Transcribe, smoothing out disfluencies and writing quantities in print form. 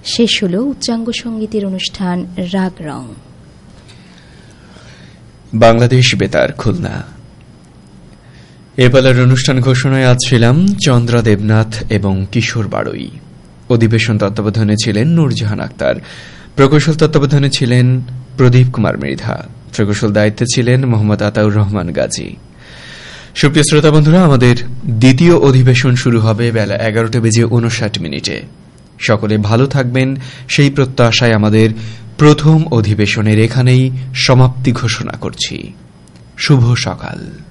শেষ হল উচ্চাঙ্গ সঙ্গীতের অনুষ্ঠান রাগ রং। বাংলাদেশ বেতার খুলনা। এবেলার অনুষ্ঠান ঘোষণায় আজ ছিলাম চন্দ্রা দেবনাথ এবং কিশোর বাড়ই। অধিবেশন তত্ত্বাবধানে ছিলেন নূরজাহান আক্তার, প্রকৌশল তত্ত্বাবধানে ছিলেন প্রদীপ কুমার মৃধা, প্রকৌশল দায়িত্বে ছিলেন মোহাম্মদ আতাউর রহমান গাজী। সুপ্রিয় শ্রোতা বন্ধুরা, আমাদের দ্বিতীয় অধিবেশন শুরু হবে বেলা 11:59। সকলে ভালো থাকবেন সেই প্রত্যাশায় আমাদের প্রথম অধিবেশনের এখানেই সমাপ্তি ঘোষণা করছি। শুভ সকাল।